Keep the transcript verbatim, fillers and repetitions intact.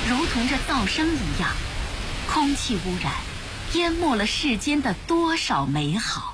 如同这噪声一样，空气污染淹没了世间的多少美好。